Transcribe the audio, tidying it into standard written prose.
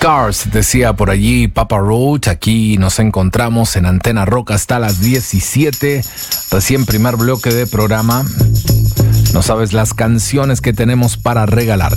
Scars, decía por allí Papa Roach. Aquí nos encontramos en Antena Rock hasta las 17. Recién primer bloque de programa. No sabes las canciones que tenemos para regalar.